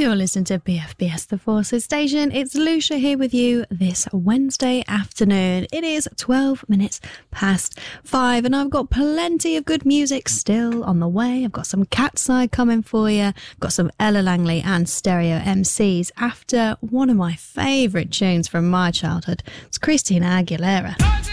You're listening to BFBS The Forces Station. It's Lucia here with you this Wednesday afternoon. It is 12 minutes past 5 and I've got plenty of good music still on the way. I've got some Cat's Eye coming for you. I've got some Ella Langley and Stereo MCs after one of my favourite tunes from my childhood. It's Christina Aguilera.